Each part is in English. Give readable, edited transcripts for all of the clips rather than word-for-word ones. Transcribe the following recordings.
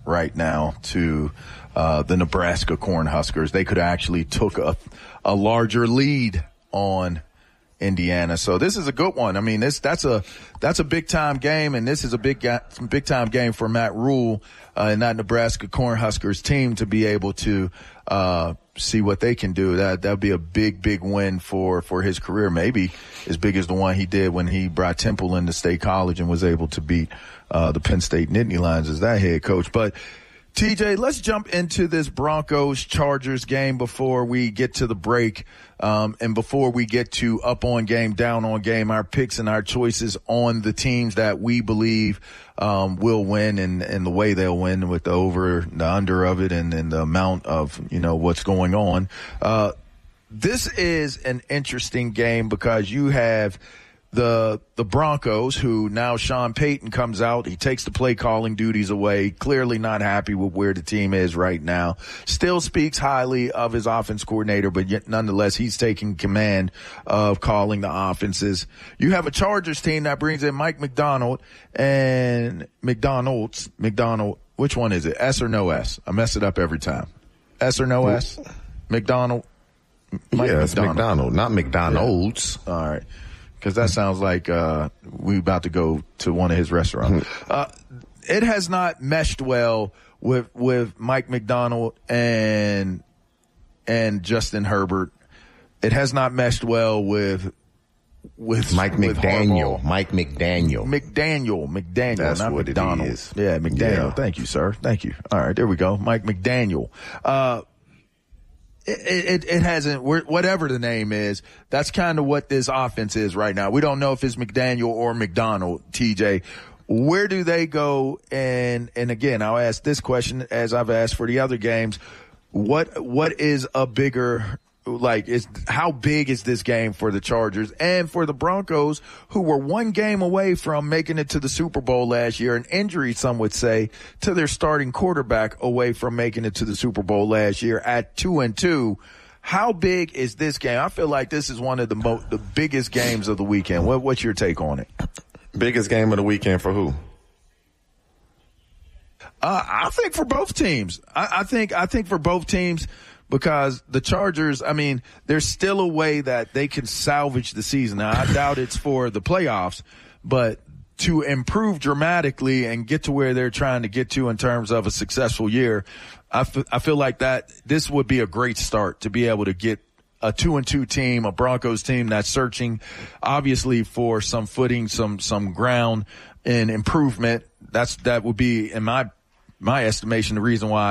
right now to the Nebraska Cornhuskers. They could have actually took a larger lead on Indiana. So this is a good one. I mean, that's a big time game, and this is a big time game for Matt Rule and that Nebraska Cornhuskers team to be able to see what they can do. That'd be a big win for his career, maybe as big as the one he did when he brought Temple into State College and was able to beat the Penn State Nittany Lions as that head coach. But TJ, let's jump into this Broncos-Chargers game before we get to the break, and before we get to up on game, down on game, our picks and our choices on the teams that we believe will win and the way they'll win with the over, the under of it, and the amount of, what's going on. This is an interesting game because you have the Broncos, who now Sean Payton comes out. He takes the play calling duties away, clearly not happy with where the team is right now. Still speaks highly of his offense coordinator, but yet nonetheless, he's taking command of calling the offenses. You have a Chargers team that brings in Mike Macdonald and McDonald. Which one is it? S or no S? I mess it up every time. S or no S? McDonald? Mike Macdonald. It's McDonald, not McDonald's. Yeah. All right. Because that sounds like we about to go to one of his restaurants. It has not meshed well with Mike Macdonald and Justin Herbert. It has not meshed well with Mike McDaniel. Harbaugh. Mike McDaniel. McDaniel. That's not what McDonald. It is. Yeah, McDaniel. Yeah. Thank you, sir. Thank you. All right, there we go. Mike McDaniel. It hasn't, whatever the name is, that's kind of what this offense is right now. We don't know if it's McDaniel or McDonald, TJ. Where do they go? And again, I'll ask this question as I've asked for the other games. What is a bigger, how big is this game for the Chargers and for the Broncos, who were one game away from making it to the Super Bowl last year, an injury, some would say, to their starting quarterback away from making it to the Super Bowl last year at 2-2. How big is this game? I feel like this is one of the biggest games of the weekend. What's your take on it? Biggest game of the weekend for who? I think for both teams. I think for both teams. Because the Chargers, I mean, there's still a way that they can salvage the season. Now, I doubt it's for the playoffs, but to improve dramatically and get to where they're trying to get to in terms of a successful year, I feel like that this would be a great start to be able to get a 2-2 team, a Broncos team that's searching obviously for some footing, some ground and improvement. That would be, in my estimation, the reason why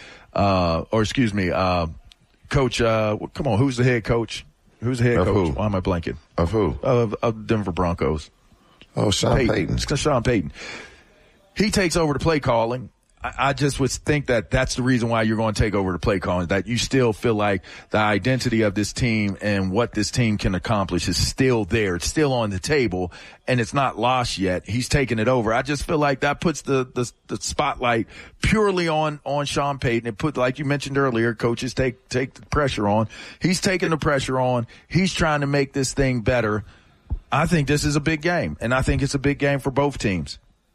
Coach, come on, who's the head coach? Who's the head coach? Who? Why am I blanking? Of who? Of Denver Broncos. Oh, Sean Payton. Sean Payton. He takes over the play calling. I just would think that that's the reason why you're going to take over the play calling, that you still feel like the identity of this team and what this team can accomplish is still there. It's still on the table, and it's not lost yet. He's taking it over. I just feel like that puts the spotlight purely on Sean Payton. It put, like you mentioned earlier, coaches take the pressure on. He's taking the pressure on. He's trying to make this thing better. I think this is a big game, and I think it's a big game for both teams.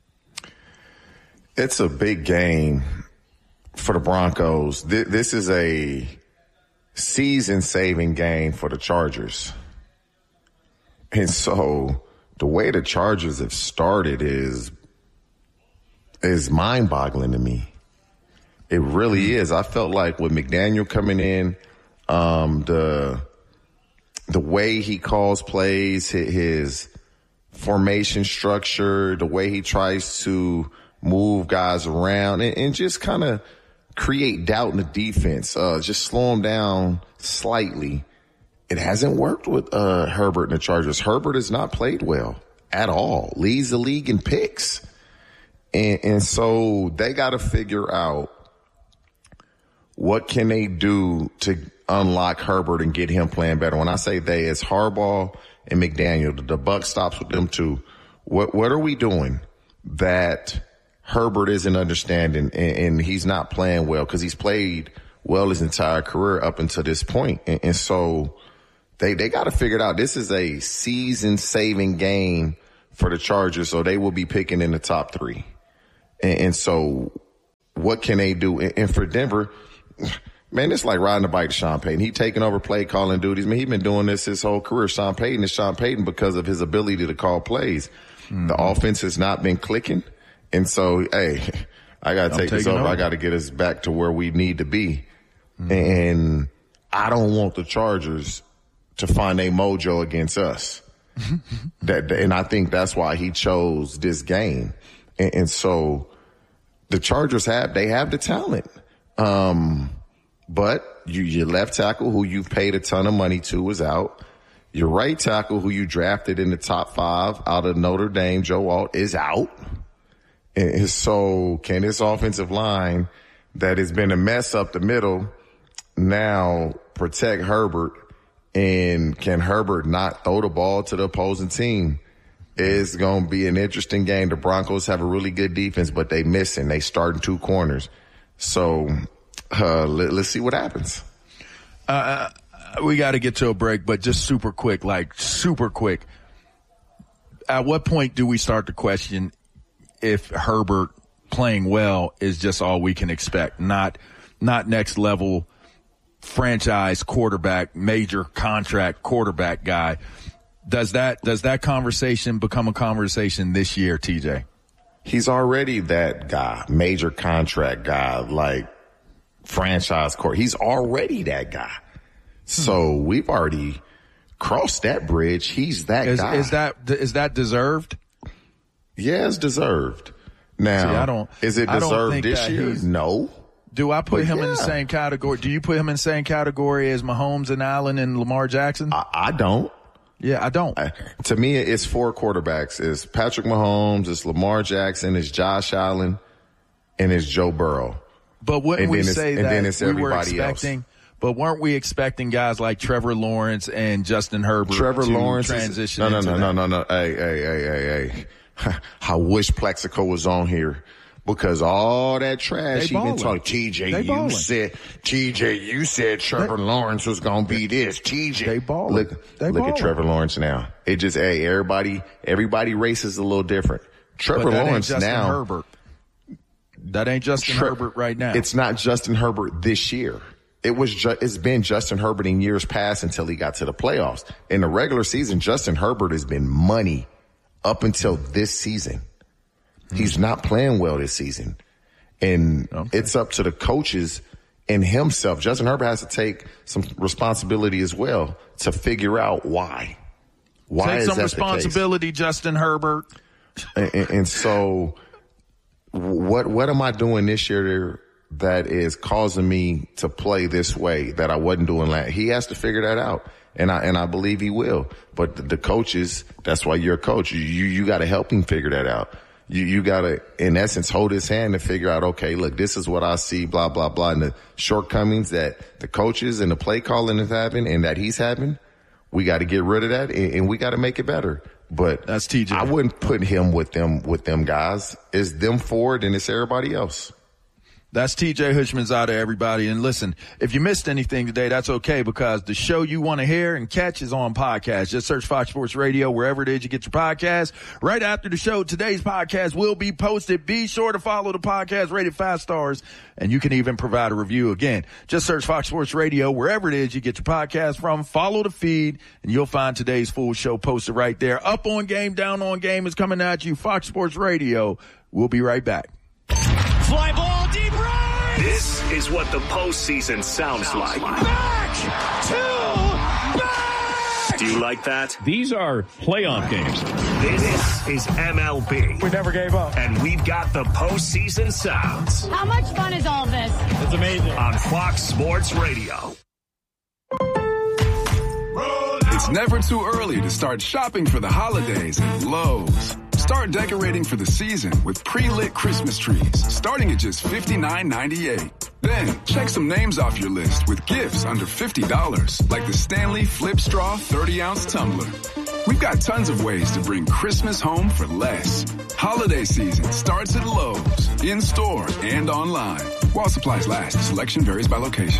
It's a big game for the Broncos. This is a season-saving game for the Chargers. And so the way the Chargers have started is mind-boggling to me. It really is. I felt like with McDaniel coming in, the way he calls plays, his formation structure, the way he tries to move guys around and just kind of create doubt in the defense, just slow them down slightly. It hasn't worked with Herbert and the Chargers. Herbert has not played well at all. Leads the league in picks. And so they got to figure out what can they do to unlock Herbert and get him playing better. When I say they, it's Harbaugh and McDaniel. The buck stops with them too. What are we doing that Herbert isn't understanding and he's not playing well? Because he's played well his entire career up until this point. And so they got to figure it out. This is a season-saving game for the Chargers, so they will be picking in the top three. And so what can they do? And for Denver, man, it's like riding a bike to Sean Payton. He taking over play calling duties. Man, he's been doing this his whole career. Sean Payton is Sean Payton because of his ability to call plays. Mm-hmm. The offense has not been clicking. And so, hey, I got to take this over. I got to get us back to where we need to be. Mm-hmm. And I don't want the Chargers to find a mojo against us. And I think that's why he chose this game. And so the Chargers have the talent. But your left tackle, who you've paid a ton of money to, is out. Your right tackle, who you drafted in the top 5 out of Notre Dame, Joe Alt, is out. And so can this offensive line that has been a mess up the middle now protect Herbert? And can Herbert not throw the ball to the opposing team? It's going to be an interesting game. The Broncos have a really good defense, but they missing. They starting 2 corners. So let's see what happens. We got to get to a break, but just super quick. At what point do we start to question if Herbert playing well is just all we can expect? Not next level franchise quarterback, major contract quarterback guy. Does that conversation become a conversation this year, TJ? He's already that guy, major contract guy, like franchise court. He's already that guy. So we've already crossed that bridge. He's that guy. Is that deserved? Yeah, it's deserved. Now, is it deserved this year? No. Do I put him in the same category? Do you put him in the same category as Mahomes and Allen and Lamar Jackson? I don't. Yeah, I don't. To me, it's 4 quarterbacks. It's Patrick Mahomes, it's Lamar Jackson, it's Josh Allen, and it's Joe Burrow. But wouldn't we say that then it's everybody else? But weren't we expecting guys like Trevor Lawrence and Justin Herbert to transition into that? No. Hey. I wish Plexico was on here. Because all that trash he been talking, TJ, you said Trevor Lawrence was going to be this. TJ, look at Trevor Lawrence now. It just, everybody races a little different. Trevor Lawrence now. Herbert. That ain't Justin Herbert right now. It's not Justin Herbert this year. It's been Justin Herbert in years past until he got to the playoffs. In the regular season, Justin Herbert has been money up until this season. He's not playing well this season. And it's up to the coaches and himself. Justin Herbert has to take some responsibility as well to figure out why. Take some responsibility, Justin Herbert. And so what am I doing this year that is causing me to play this way that I wasn't doing last? He has to figure that out. And I believe he will. But the coaches, that's why you're a coach. You got to help him figure that out. You gotta, in essence, hold his hand and figure out, okay, look, this is what I see, blah, blah, blah. And the shortcomings that the coaches and the play calling is having and that he's having, we got to get rid of that and we got to make it better. But that's TJ. I wouldn't put him with them guys. It's them forward and it's everybody else. That's TJ Houshmandzadeh, everybody. And listen, if you missed anything today, that's okay, because the show you want to hear and catch is on podcast. Just search Fox Sports Radio wherever it is you get your podcast. Right after the show, today's podcast will be posted. Be sure to follow the podcast, rated 5 stars, and you can even provide a review. Again, just search Fox Sports Radio wherever it is you get your podcast from. Follow the feed, and you'll find today's full show posted right there. Up on game, down on game is coming at you. Fox Sports Radio. We'll be right back. Fly ball deep right. This is what the postseason sounds like. Back to back. Do you like that? These are playoff games. This is MLB. We never gave up. And we've got the postseason sounds. How much fun is all this? It's amazing. On Fox Sports Radio. It's never too early to start shopping for the holidays at Lowe's. Start decorating for the season with pre-lit Christmas trees, starting at just $59.98. Then, check some names off your list with gifts under $50, like the Stanley Flip Straw 30-ounce tumbler. We've got tons of ways to bring Christmas home for less. Holiday season starts at Lowe's, in-store and online. While supplies last, selection varies by location.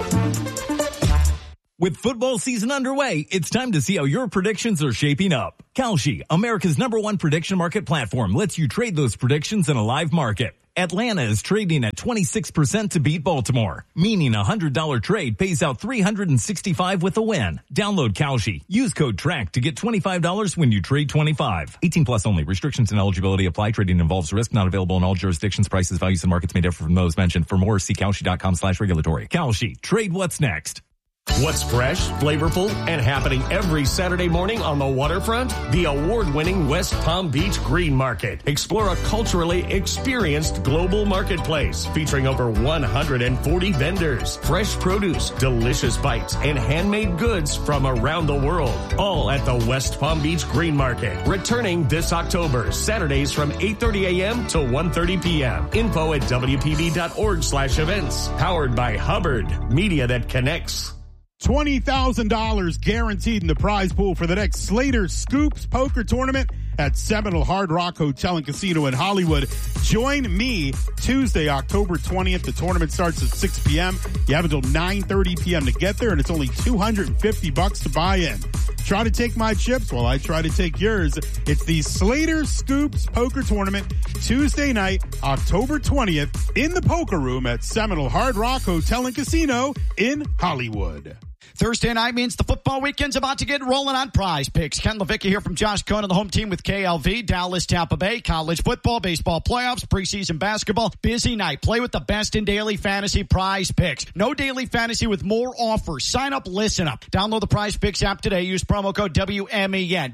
With football season underway, it's time to see how your predictions are shaping up. Kalshi, America's #1 prediction market platform, lets you trade those predictions in a live market. Atlanta is trading at 26% to beat Baltimore, meaning a $100 trade pays out $365 with a win. Download Kalshi. Use code TRACK to get $25 when you trade 25. 18 plus only. Restrictions and eligibility apply. Trading involves risk. Not available in all jurisdictions. Prices, values, and markets may differ from those mentioned. For more, see Kalshi.com/regulatory. Kalshi. Trade what's next. What's fresh, flavorful, and happening every Saturday morning on the waterfront? The award-winning West Palm Beach Green Market. Explore a culturally experienced global marketplace featuring over 140 vendors, fresh produce, delicious bites, and handmade goods from around the world. All at the West Palm Beach Green Market. Returning this October, Saturdays from 8:30 a.m. to 1:30 p.m. Info at WPB.org/events. Powered by Hubbard, media that connects. $20,000 guaranteed in the prize pool for the next Slater Scoops Poker Tournament at Seminole Hard Rock Hotel and Casino in Hollywood. Join me Tuesday, October 20th. The tournament starts at 6 p.m. You have until 9:30 p.m. to get there, and it's only $250 to buy in. Try to take my chips while I try to take yours. It's the Slater Scoops Poker Tournament, Tuesday night, October 20th, in the Poker Room at Seminole Hard Rock Hotel and Casino in Hollywood. Thursday night means the football weekend's about to get rolling on Prize Picks. Ken Levicka here from Josh Cohen, the home team with KLV, Dallas, Tampa Bay, college football, baseball playoffs, preseason basketball. Busy night. Play with the best in daily fantasy Prize Picks. No daily fantasy with more offers. Sign up, listen up. Download the Prize Picks app today. Use promo code WMEN.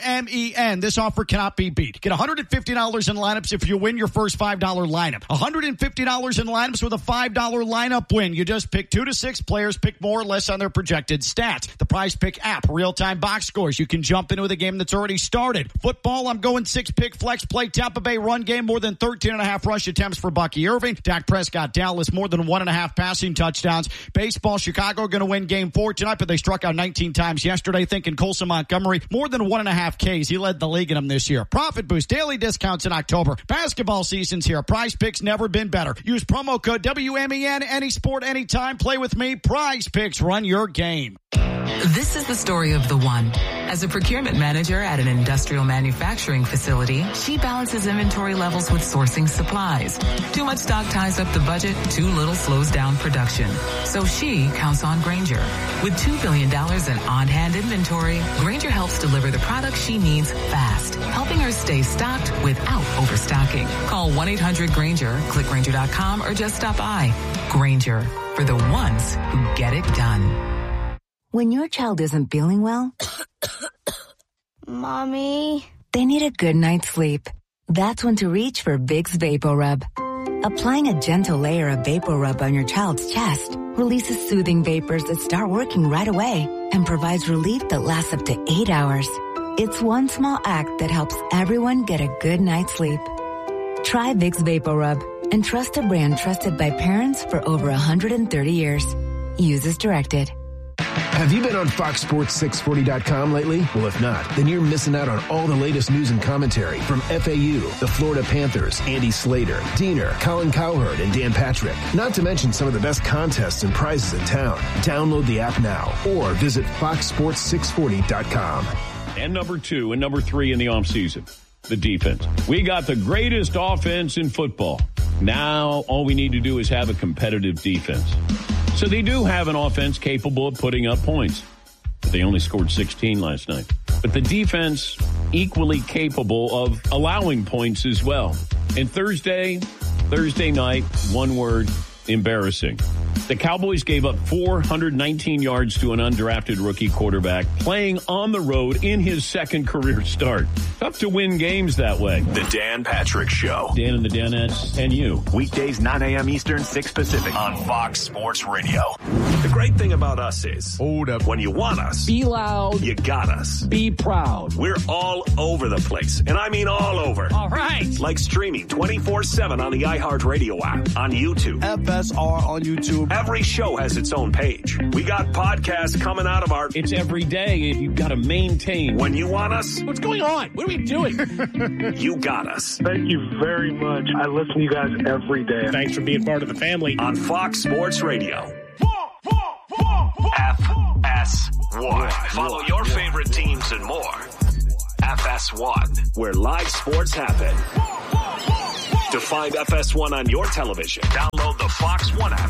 WMEN. This offer cannot be beat. Get $150 in lineups if you win your first $5 lineup. $150 in lineups with a $5 lineup win. You just pick 2 to 6 players, pick more or less on their projected stats. The Prize Pick app, real-time box scores. You can jump into the game that's already started. Football, I'm going 6-pick flex play. Tampa Bay run game, more than 13.5 rush attempts for Bucky Irving. Dak Prescott, Dallas, more than 1.5 passing touchdowns. Baseball, Chicago going to win game 4 tonight, but they struck out 19 times yesterday. Thinking Colson Montgomery, more than 1.5 Ks. He led the league in them this year. Profit Boost, daily discounts in October. Basketball season's here. Prize Picks never been better. Use promo code WMEN, any sport, anytime. Play with me. Prize Picks, run your game. This is the story of the one. As a procurement manager at an industrial manufacturing facility, she balances inventory levels with sourcing supplies. Too much stock ties up the budget, too little slows down production. So she counts on Grainger. With $2 billion in on-hand inventory, Grainger helps deliver the products she needs fast, helping her stay stocked without overstocking. Call 1-800-GRAINGER, click Grainger.com, or just stop by. Grainger, for the ones who get it done. When your child isn't feeling well, Mommy, they need a good night's sleep. That's when to reach for Vicks VapoRub. Applying a gentle layer of VapoRub on your child's chest releases soothing vapors that start working right away and provides relief that lasts up to 8 hours. It's one small act that helps everyone get a good night's sleep. Try Vicks VapoRub and trust a brand trusted by parents for over 130 years. Use as directed. Have you been on FoxSports640.com lately? Well, if not, then you're missing out on all the latest news and commentary from FAU, the Florida Panthers, Andy Slater, Diener, Colin Cowherd, and Dan Patrick. Not to mention some of the best contests and prizes in town. Download the app now or visit FoxSports640.com. And number 2 and number 3 in the offseason, the defense. We got the greatest offense in football. Now all we need to do is have a competitive defense. So they do have an offense capable of putting up points. But they only scored 16 last night. But the defense equally capable of allowing points as well. And Thursday night, one word, embarrassing. The Cowboys gave up 419 yards to an undrafted rookie quarterback playing on the road in his second career start. Tough to win games that way. The Dan Patrick Show. Dan and the Danettes and you. Weekdays 9 a.m. Eastern, 6 Pacific on Fox Sports Radio. The great thing about us is, hold up, when you want us, be loud, you got us. Be proud. We're all over the place, and I mean all over. All right. Like streaming 24/7 on the iHeartRadio app, on YouTube. FSR on YouTube. Every show has its own page. We got podcasts coming out of our... It's every day. You've got to maintain. When you want us... What's going on? What are we doing? You got us. Thank you very much. I listen to you guys every day. Thanks for being part of the family. On Fox Sports Radio. FS1. Follow your favorite teams and more. FS1, where live sports happen. To find FS1 on your television, download the Fox One app